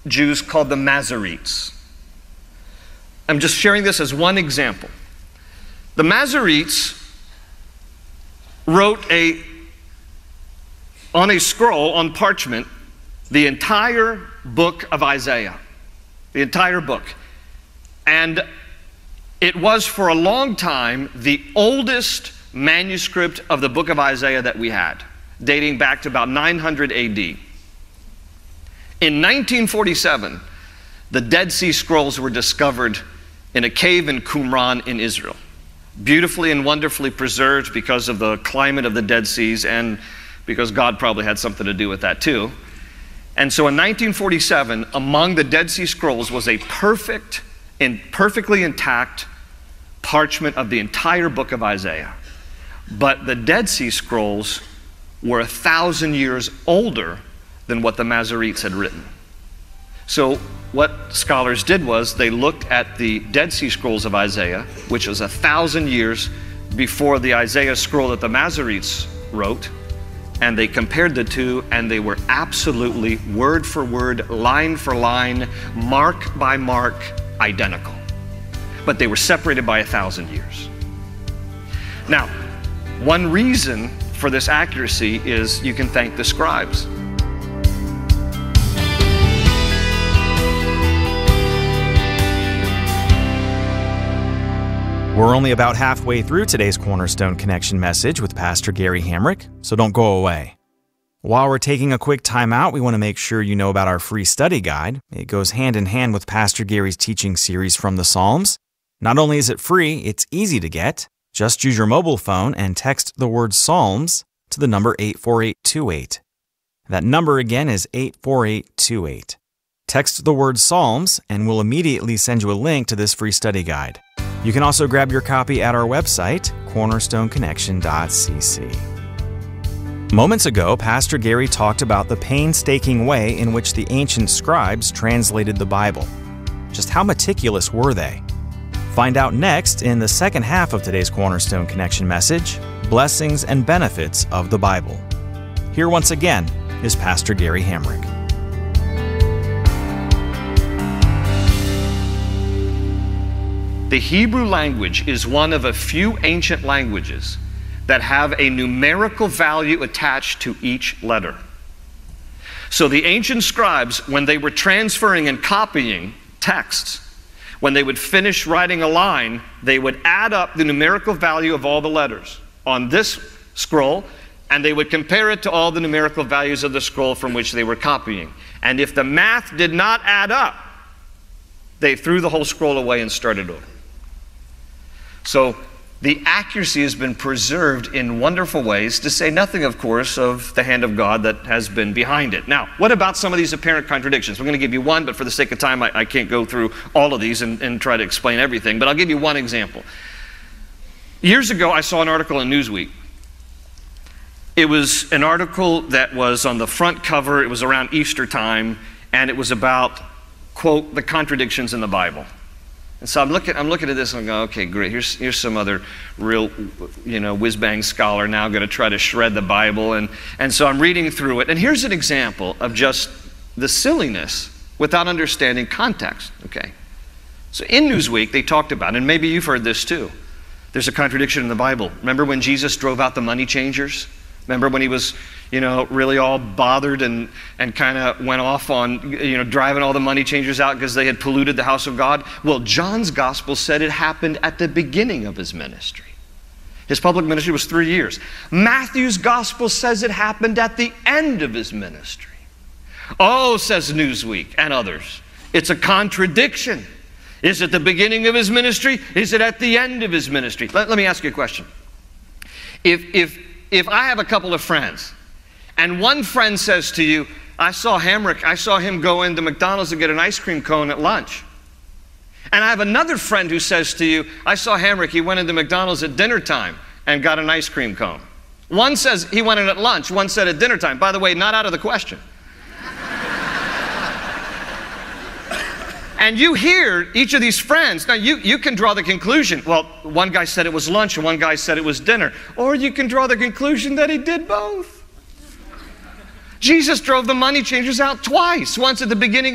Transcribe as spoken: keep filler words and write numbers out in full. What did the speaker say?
Jews called the Masoretes. I'm just sharing this as one example. The Masoretes wrote a, on a scroll, on parchment, the entire book of Isaiah. The entire book. And it was for a long time the oldest manuscript of the book of Isaiah that we had, dating back to about nine hundred A D. In nineteen forty-seven, the Dead Sea Scrolls were discovered in a cave in Qumran in Israel. Beautifully and wonderfully preserved because of the climate of the Dead Seas and because God probably had something to do with that too. And so in nineteen forty-seven, among the Dead Sea Scrolls was a perfect and perfectly intact parchment of the entire book of Isaiah. But the Dead Sea Scrolls were a thousand years older than what the Masoretes had written. So what scholars did was they looked at the Dead Sea Scrolls of Isaiah, which was a thousand years before the Isaiah scroll that the Masoretes wrote, and they compared the two, and they were absolutely word for word, line for line, mark by mark, identical. But they were separated by a thousand years. Now, one reason for this accuracy is you can thank the scribes. We're only about halfway through today's Cornerstone Connection message with Pastor Gary Hamrick, so don't go away. While we're taking a quick time out, we want to make sure you know about our free study guide. It goes hand in hand with Pastor Gary's teaching series from the Psalms. Not only is it free, it's easy to get. Just use your mobile phone and text the word Psalms to the number eight four eight two eight. That number again is eight four eight two eight. Text the word Psalms and we'll immediately send you a link to this free study guide. You can also grab your copy at our website, cornerstone connection dot c c. Moments ago, Pastor Gary talked about the painstaking way in which the ancient scribes translated the Bible. Just how meticulous were they? Find out next in the second half of today's Cornerstone Connection message, Blessings and Benefits of the Bible. Here once again is Pastor Gary Hamrick. The Hebrew language is one of a few ancient languages that have a numerical value attached to each letter. So the ancient scribes, when they were transferring and copying texts, when they would finish writing a line, they would add up the numerical value of all the letters on this scroll, and they would compare it to all the numerical values of the scroll from which they were copying. And if the math did not add up, they threw the whole scroll away and started over. So the accuracy has been preserved in wonderful ways, to say nothing, of course, of the hand of God that has been behind it. Now, what about some of these apparent contradictions? We're going to give you one, but for the sake of time, I, I can't go through all of these and, and try to explain everything, but I'll give you one example. Years ago, I saw an article in Newsweek. It was an article that was on the front cover. It was around Easter time, and it was about, quote, the contradictions in the Bible. And so I'm looking, I'm looking at this and I'm going, okay, great. Here's, here's some other real, you know, whiz-bang scholar now going to try to shred the Bible. And, and so I'm reading through it. And here's an example of just the silliness without understanding context, okay? So in Newsweek, they talked about, and maybe you've heard this too, there's a contradiction in the Bible. Remember when Jesus drove out the money changers? Remember when he was, you know, really all bothered and, and kind of went off on, you know, driving all the money changers out because they had polluted the house of God? Well, John's gospel said it happened at the beginning of his ministry. His public ministry was three years. Matthew's gospel says it happened at the end of his ministry. Oh, says Newsweek and others, it's a contradiction. Is it the beginning of his ministry? Is it at the end of his ministry? Let, let me ask you a question. If, if, If I have a couple of friends, and one friend says to you, I saw Hamrick, I saw him go into McDonald's to get an ice cream cone at lunch. And I have another friend who says to you, I saw Hamrick, he went into McDonald's at dinner time and got an ice cream cone. One says he went in at lunch, one said at dinner time. By the way, not out of the question. And you hear each of these friends. Now, you, you can draw the conclusion, well, one guy said it was lunch and one guy said it was dinner. Or you can draw the conclusion that he did both. Jesus drove the money changers out twice. Once at the beginning